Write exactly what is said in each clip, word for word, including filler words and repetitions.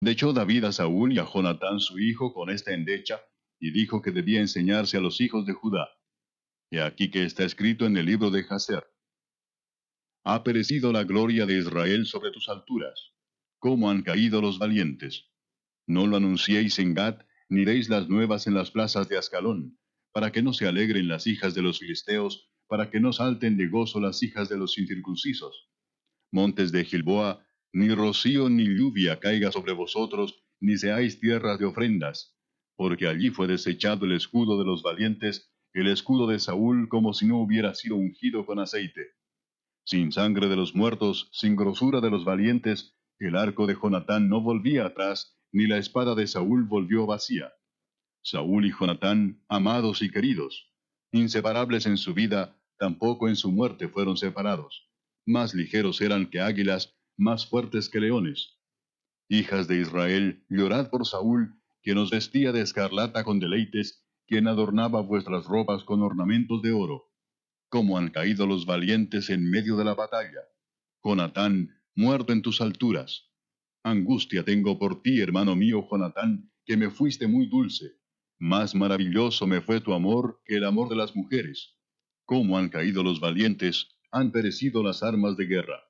Echó David a Saúl y a Jonatán su hijo con esta endecha, y dijo que debía enseñarse a los hijos de Judá. Y aquí que está escrito en el libro de Jaser: Ha perecido la gloria de Israel sobre tus alturas. ¿Cómo han caído los valientes? No lo anunciéis en Gat, ni deis las nuevas en las plazas de Ascalón, para que no se alegren las hijas de los filisteos, para que no salten de gozo las hijas de los incircuncisos. Montes de Gilboa, ni rocío ni lluvia caiga sobre vosotros, ni seáis tierras de ofrendas, porque allí fue desechado el escudo de los valientes, el escudo de Saúl, como si no hubiera sido ungido con aceite. Sin sangre de los muertos, sin grosura de los valientes, el arco de Jonatán no volvía atrás, ni la espada de Saúl volvió vacía. Saúl y Jonatán, amados y queridos, inseparables en su vida, tampoco en su muerte fueron separados. Más ligeros eran que águilas, más fuertes que leones. Hijas de Israel, llorad por Saúl, quien os vestía de escarlata con deleites, quien adornaba vuestras ropas con ornamentos de oro. Cómo han caído los valientes en medio de la batalla. Jonatán, muerto en tus alturas. Angustia tengo por ti, hermano mío Jonatán, que me fuiste muy dulce. Más maravilloso me fue tu amor que el amor de las mujeres. Cómo han caído los valientes, han perecido las armas de guerra.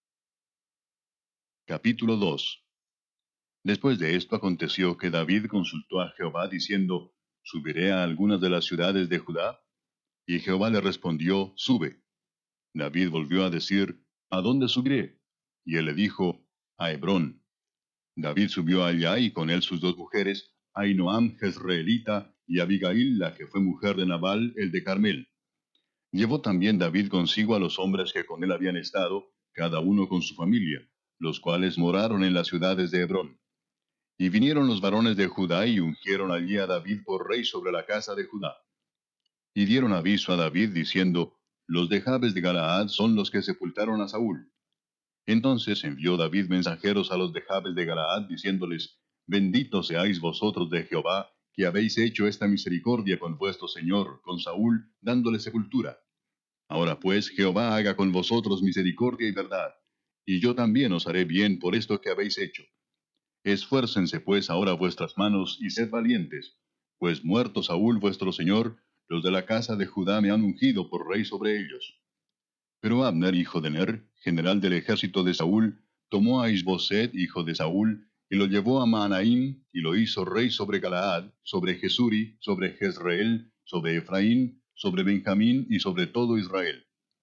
Capítulo dos. Después de esto aconteció que David consultó a Jehová diciendo: ¿Subiré a algunas de las ciudades de Judá? Y Jehová le respondió: Sube. David volvió a decir: ¿A dónde subiré? Y él le dijo: A Hebrón. David subió allá y con él sus dos mujeres, Ahinoam jezreelita y Abigail, la que fue mujer de Nabal, el de Carmel. Llevó también David consigo a los hombres que con él habían estado, cada uno con su familia, los cuales moraron en las ciudades de Hebrón. Y vinieron los varones de Judá y ungieron allí a David por rey sobre la casa de Judá. Y dieron aviso a David diciendo: Los de Jabes de Galaad son los que sepultaron a Saúl. Entonces envió David mensajeros a los de Jabes de Galaad, diciéndoles: Benditos seáis vosotros de Jehová, que habéis hecho esta misericordia con vuestro señor, con Saúl, dándole sepultura. Ahora pues, Jehová haga con vosotros misericordia y verdad, y yo también os haré bien por esto que habéis hecho. Esfuércense pues ahora vuestras manos, y sed valientes, pues muerto Saúl vuestro señor, los de la casa de Judá me han ungido por rey sobre ellos. Pero Abner, hijo de Ner, general del ejército de Saúl, tomó a Isboset, hijo de Saúl, y lo llevó a Maanaim, y lo hizo rey sobre Galaad, sobre Jesuri, sobre Jezreel, sobre Efraín, sobre Benjamín y sobre todo Israel.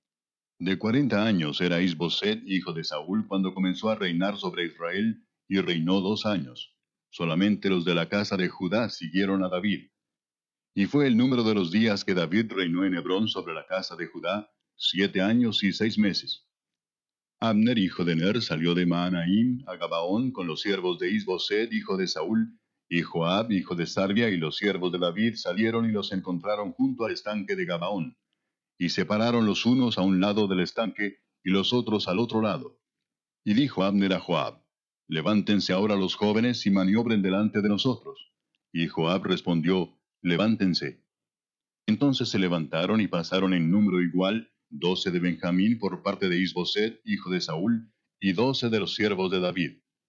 De cuarenta años era Isboset, hijo de Saúl, cuando comenzó a reinar sobre Israel, y reinó dos años. Solamente los de la casa de Judá siguieron a David. Y fue el número de los días que David reinó en Hebrón sobre la casa de Judá, siete años y seis meses. Abner, hijo de Ner, salió de Maanaim a Gabaón con los siervos de Isboset, hijo de Saúl, y Joab, hijo de Sarvia, y los siervos de David salieron y los encontraron junto al estanque de Gabaón, y separaron los unos a un lado del estanque, y los otros al otro lado. Y dijo Abner a Joab: Levántense ahora los jóvenes y maniobren delante de nosotros. Y Joab respondió: Levántense. Entonces se levantaron y pasaron en número igual, doce de Benjamín por parte de Isboset, hijo de Saúl, y doce de los siervos de David.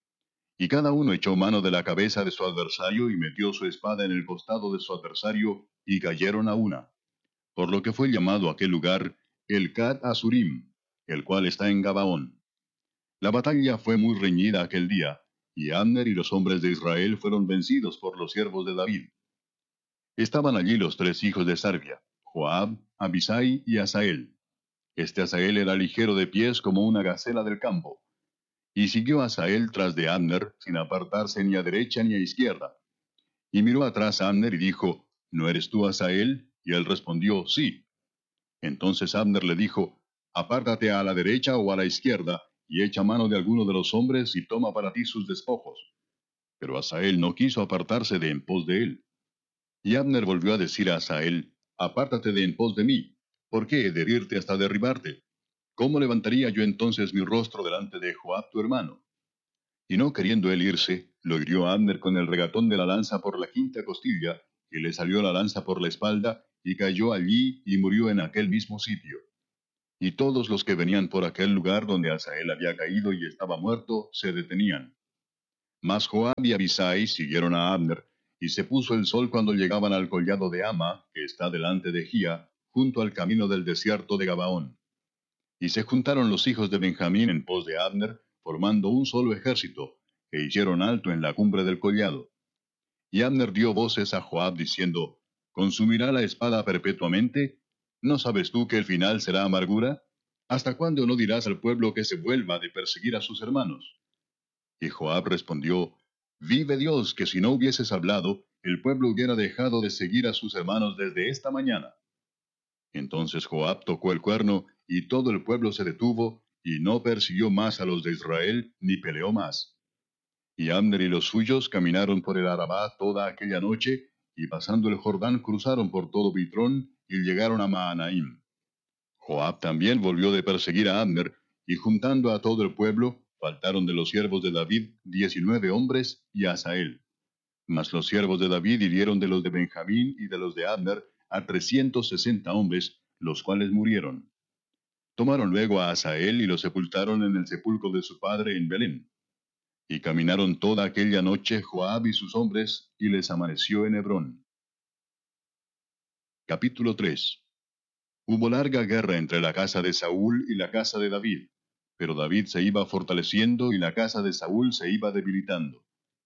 Y cada uno echó mano de la cabeza de su adversario y metió su espada en el costado de su adversario, y cayeron a una. Por lo que fue llamado aquel lugar el Cat Asurim, el cual está en Gabaón. La batalla fue muy reñida aquel día, y Abner y los hombres de Israel fueron vencidos por los siervos de David. Estaban allí los tres hijos de Sarvia, Joab, Abisai y Asael. Este Asael era ligero de pies como una gacela del campo. Y siguió Asael tras de Abner, sin apartarse ni a derecha ni a izquierda. Y miró atrás a Abner y dijo: ¿No eres tú Asael? Y él respondió: Sí. Entonces Abner le dijo: Apártate a la derecha o a la izquierda, y echa mano de alguno de los hombres y toma para ti sus despojos. Pero Asael no quiso apartarse de en pos de él. Y Abner volvió a decir a Asael: Apártate de en pos de mí. ¿Por qué he de herirte hasta derribarte? ¿Cómo levantaría yo entonces mi rostro delante de Joab tu hermano? Y no queriendo él irse, lo hirió a Abner con el regatón de la lanza por la quinta costilla, y le salió la lanza por la espalda, y cayó allí y murió en aquel mismo sitio. Y todos los que venían por aquel lugar donde Asael había caído y estaba muerto, se detenían. Mas Joab y Abisai siguieron a Abner, y se puso el sol cuando llegaban al collado de Ama, que está delante de Gía, junto al camino del desierto de Gabaón. Y se juntaron los hijos de Benjamín en pos de Abner, formando un solo ejército, que hicieron alto en la cumbre del collado. Y Abner dio voces a Joab diciendo, ¿Consumirá la espada perpetuamente? ¿No sabes tú que el final será amargura? ¿Hasta cuándo no dirás al pueblo que se vuelva de perseguir a sus hermanos? Y Joab respondió, Vive Dios, que si no hubieses hablado, el pueblo hubiera dejado de seguir a sus hermanos desde esta mañana. Entonces Joab tocó el cuerno, y todo el pueblo se detuvo, y no persiguió más a los de Israel, ni peleó más. Y Abner y los suyos caminaron por el Arabá toda aquella noche, y pasando el Jordán cruzaron por todo Bitrón, y llegaron a Mahanaim. Joab también volvió de perseguir a Abner, y juntando a todo el pueblo, faltaron de los siervos de David diecinueve hombres y Asael. Mas los siervos de David hirieron de los de Benjamín y de los de Abner a trescientos sesenta hombres, los cuales murieron. Tomaron luego a Asael y lo sepultaron en el sepulcro de su padre en Belén. Y caminaron toda aquella noche Joab y sus hombres, y les amaneció en Hebrón. Capítulo tres. Hubo larga guerra entre la casa de Saúl y la casa de David, pero David se iba fortaleciendo y la casa de Saúl se iba debilitando.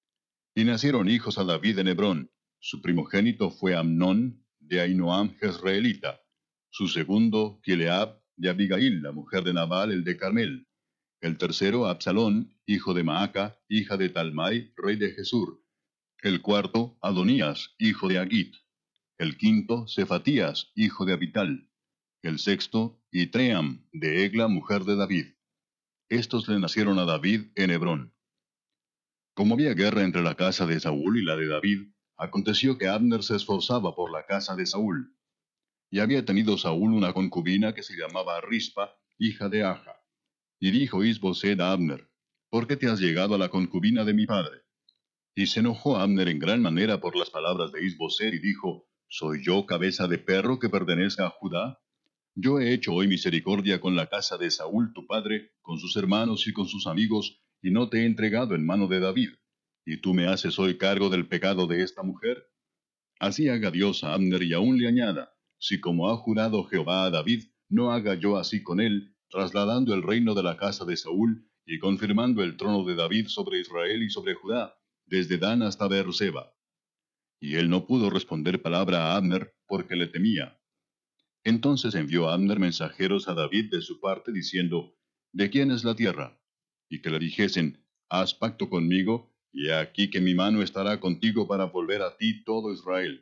Y nacieron hijos a David en Hebrón. Su primogénito fue Amnón, de Ahinoam Jezreelita. Su segundo, Gileab, de Abigail, la mujer de Nabal, el de Carmel. El tercero, Absalón, hijo de Maaca, hija de Talmai, rey de Jesur. El cuarto, Adonías, hijo de Agit. El quinto, Cefatías, hijo de Abital. El sexto, Itream, de Egla, mujer de David. Estos le nacieron a David en Hebrón. Como había guerra entre la casa de Saúl y la de David, aconteció que Abner se esforzaba por la casa de Saúl. Y había tenido Saúl una concubina que se llamaba Rispa, hija de Aja. Y dijo Isboset a Abner, ¿por qué te has llegado a la concubina de mi padre? Y se enojó Abner en gran manera por las palabras de Isboset y dijo, ¿soy yo cabeza de perro que pertenezca a Judá? Yo he hecho hoy misericordia con la casa de Saúl tu padre, con sus hermanos y con sus amigos, y no te he entregado en mano de David. ¿Y tú me haces hoy cargo del pecado de esta mujer? Así haga Dios a Abner y aún le añada, si como ha jurado Jehová a David, no haga yo así con él, trasladando el reino de la casa de Saúl, y confirmando el trono de David sobre Israel y sobre Judá, desde Dan hasta Beerseba. Y él no pudo responder palabra a Abner, porque le temía. Entonces envió Abner mensajeros a David de su parte, diciendo, ¿De quién es la tierra? Y que le dijesen, Haz pacto conmigo, y he aquí que mi mano estará contigo para volver a ti todo Israel.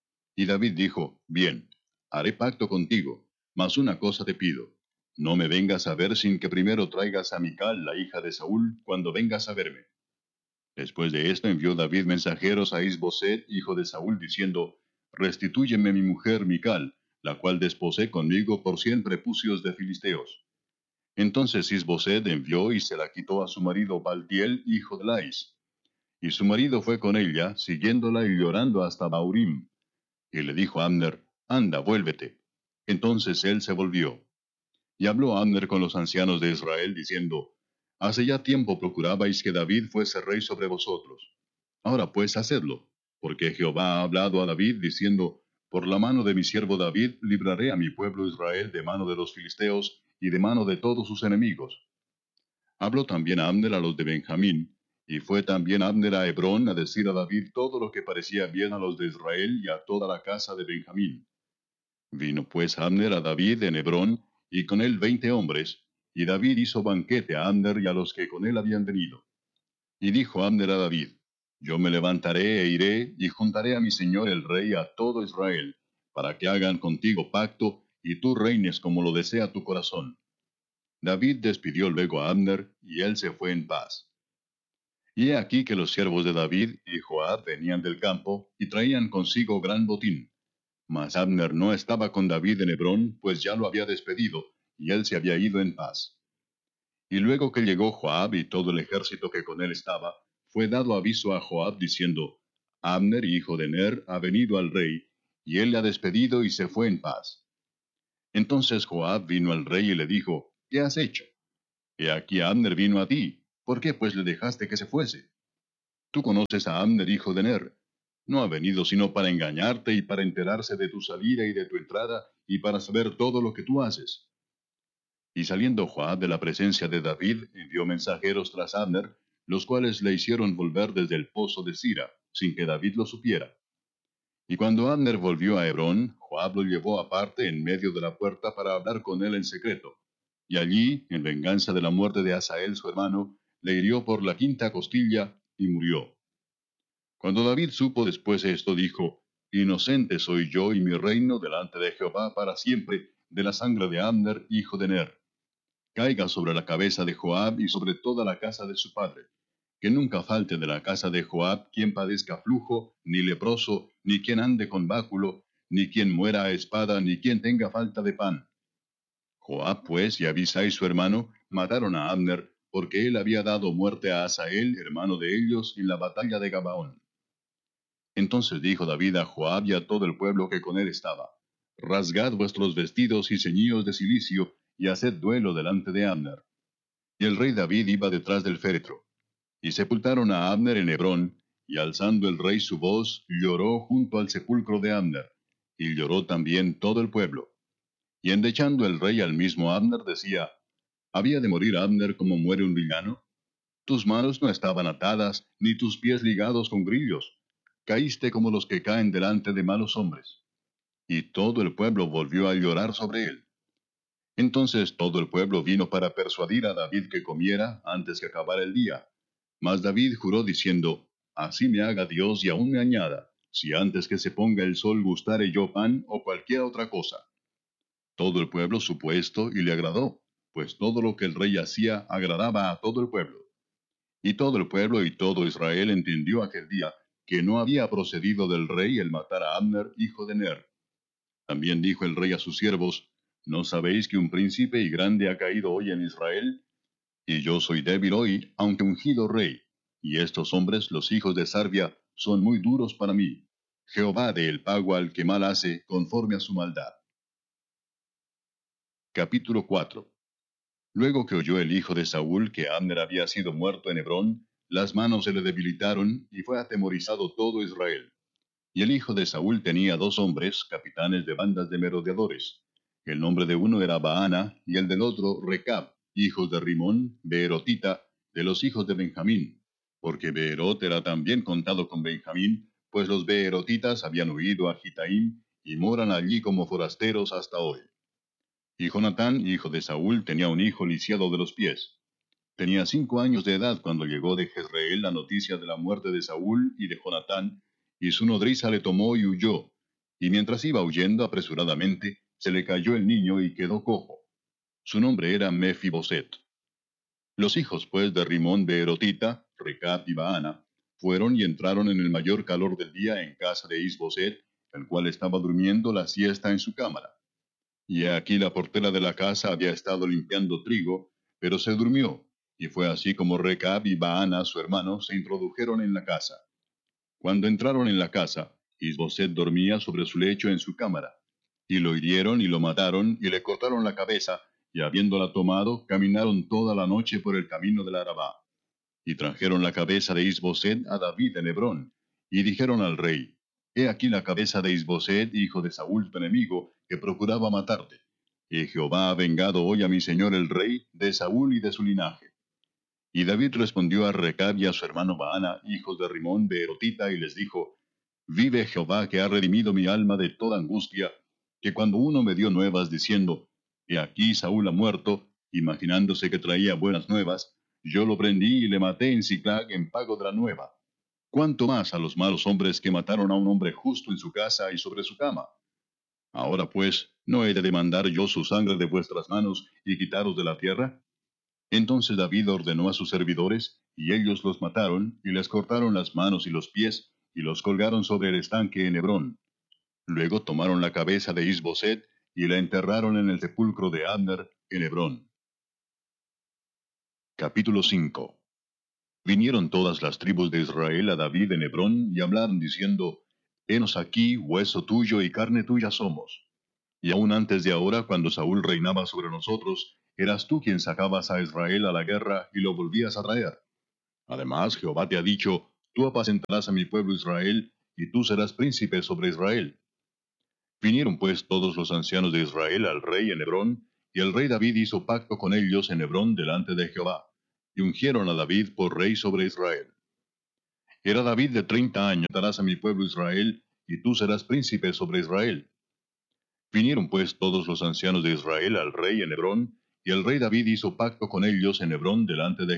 Y David dijo, Bien, haré pacto contigo, mas una cosa te pido, no me vengas a ver sin que primero traigas a Mical, la hija de Saúl, cuando vengas a verme. Después de esto envió David mensajeros a Isboset, hijo de Saúl, diciendo, Restitúyeme mi mujer Mical, la cual desposé conmigo por cien prepucios de filisteos. Entonces Isboset envió y se la quitó a su marido Paltiel, hijo de Lais. Y su marido fue con ella, siguiéndola y llorando hasta Baurim. Y le dijo a Abner, Anda, vuélvete. Entonces él se volvió. Y habló Abner con los ancianos de Israel, diciendo, Hace ya tiempo procurabais que David fuese rey sobre vosotros. Ahora pues hacedlo, porque Jehová ha hablado a David, diciendo, Por la mano de mi siervo David libraré a mi pueblo Israel de mano de los filisteos y de mano de todos sus enemigos. Habló también Abner a los de Benjamín, y fue también Abner a Hebrón a decir a David todo lo que parecía bien a los de Israel y a toda la casa de Benjamín. Vino pues Abner a David en Hebrón, y con él veinte hombres, y David hizo banquete a Abner y a los que con él habían venido. Y dijo Abner a David, Yo me levantaré e iré, y juntaré a mi señor el rey a todo Israel, para que hagan contigo pacto, y tú reines como lo desea tu corazón. David despidió luego a Abner, y él se fue en paz. Y he aquí que los siervos de David y Joab venían del campo, y traían consigo gran botín. Mas Abner no estaba con David en Hebrón, pues ya lo había despedido, y él se había ido en paz. Y luego que llegó Joab y todo el ejército que con él estaba, fue dado aviso a Joab diciendo, Abner, hijo de Ner, ha venido al rey, y él le ha despedido y se fue en paz. Entonces Joab vino al rey y le dijo, ¿Qué has hecho? He aquí Abner vino a ti, ¿por qué pues le dejaste que se fuese? Tú conoces a Abner, hijo de Ner. No ha venido sino para engañarte y para enterarse de tu salida y de tu entrada y para saber todo lo que tú haces. Y saliendo Joab de la presencia de David, envió mensajeros tras Abner, los cuales le hicieron volver desde el pozo de Sira, sin que David lo supiera. Y cuando Abner volvió a Hebrón, Joab lo llevó aparte en medio de la puerta para hablar con él en secreto. Y allí, en venganza de la muerte de Asael su hermano, le hirió por la quinta costilla y murió. Cuando David supo después esto, dijo, Inocente soy yo y mi reino delante de Jehová para siempre, de la sangre de Abner, hijo de Ner. Caiga sobre la cabeza de Joab y sobre toda la casa de su padre. Que nunca falte de la casa de Joab quien padezca flujo, ni leproso, ni quien ande con báculo, ni quien muera a espada, ni quien tenga falta de pan. Joab, pues, y Abisai su hermano, mataron a Abner, porque él había dado muerte a Asael, hermano de ellos, en la batalla de Gabaón. Entonces dijo David a Joab y a todo el pueblo que con él estaba, Rasgad vuestros vestidos y ceñíos de cilicio, y haced duelo delante de Abner. Y el rey David iba detrás del féretro. Y sepultaron a Abner en Hebrón, y alzando el rey su voz, lloró junto al sepulcro de Abner, y lloró también todo el pueblo. Y endechando el rey al mismo Abner, decía, ¿había de morir Abner como muere un villano? Tus manos no estaban atadas, ni tus pies ligados con grillos. Caíste como los que caen delante de malos hombres. Y todo el pueblo volvió a llorar sobre él. Entonces todo el pueblo vino para persuadir a David que comiera antes que acabara el día. Mas David juró diciendo, Así me haga Dios y aún me añada, si antes que se ponga el sol gustare yo pan o cualquier otra cosa. Todo el pueblo supo esto y le agradó, pues todo lo que el rey hacía agradaba a todo el pueblo. Y todo el pueblo y todo Israel entendió aquel día que no había procedido del rey el matar a Abner, hijo de Ner. También dijo el rey a sus siervos, ¿no sabéis que un príncipe y grande ha caído hoy en Israel? Y yo soy débil hoy, aunque ungido rey. Y estos hombres, los hijos de Sarvia, son muy duros para mí. Jehová dé el pago al que mal hace, conforme a su maldad. Capítulo cuatro. Luego que oyó el hijo de Saúl que Abner había sido muerto en Hebrón, las manos se le debilitaron, y fue atemorizado todo Israel. Y el hijo de Saúl tenía dos hombres, capitanes de bandas de merodeadores. El nombre de uno era Baana, y el del otro Recab, hijos de Rimón, Beerotita, de los hijos de Benjamín. Porque Beerot era también contado con Benjamín, pues los Beerotitas habían huido a Gitaim, y moran allí como forasteros hasta hoy. Y Jonatán, hijo de Saúl, tenía un hijo lisiado de los pies. Tenía cinco años de edad cuando llegó de Jezreel la noticia de la muerte de Saúl y de Jonatán, y su nodriza le tomó y huyó. Y mientras iba huyendo apresuradamente, se le cayó el niño y quedó cojo. Su nombre era Mefiboset. Los hijos, pues, de Rimón Beerotita, Recab y Baana, fueron y entraron en el mayor calor del día en casa de Isboset, el cual estaba durmiendo la siesta en su cámara. Y he aquí la portera de la casa había estado limpiando trigo, pero se durmió, y fue así como Recab y Baana, su hermano, se introdujeron en la casa. Cuando entraron en la casa, Isboset dormía sobre su lecho en su cámara, y lo hirieron y lo mataron, y le cortaron la cabeza, y habiéndola tomado, caminaron toda la noche por el camino del Arabá. Y trajeron la cabeza de Isboset a David en Hebrón, y dijeron al rey, He aquí la cabeza de Isboset, hijo de Saúl tu enemigo, que procuraba matarte. Y Jehová ha vengado hoy a mi señor el rey, de Saúl y de su linaje. Y David respondió a Recab y a su hermano Baana, hijos de Rimón Beerotita, y les dijo, Vive Jehová que ha redimido mi alma de toda angustia, que cuando uno me dio nuevas diciendo, He aquí Saúl ha muerto, imaginándose que traía buenas nuevas, yo lo prendí y le maté en Siclag en pago de la nueva. ¿Cuánto más a los malos hombres que mataron a un hombre justo en su casa y sobre su cama? Ahora pues, ¿no he de demandar yo su sangre de vuestras manos y quitaros de la tierra? Entonces David ordenó a sus servidores, y ellos los mataron, y les cortaron las manos y los pies, y los colgaron sobre el estanque en Hebrón. Luego tomaron la cabeza de Isboset, y la enterraron en el sepulcro de Abner, en Hebrón. Capítulo cinco. Vinieron todas las tribus de Israel a David en Hebrón, y hablaron diciendo, Henos aquí, hueso tuyo y carne tuya somos. Y aun antes de ahora, cuando Saúl reinaba sobre nosotros, eras tú quien sacabas a Israel a la guerra y lo volvías a traer. Además, Jehová te ha dicho, tú apacentarás a mi pueblo Israel, y tú serás príncipe sobre Israel. Vinieron pues todos los ancianos de Israel al rey en Hebrón, y el rey David hizo pacto con ellos en Hebrón delante de Jehová, y ungieron a David por rey sobre Israel. Era David de treinta años, darás a mi pueblo Israel, y tú serás príncipe sobre Israel. Vinieron pues todos los ancianos de Israel al rey en Hebrón, y el rey David hizo pacto con ellos en Hebrón delante de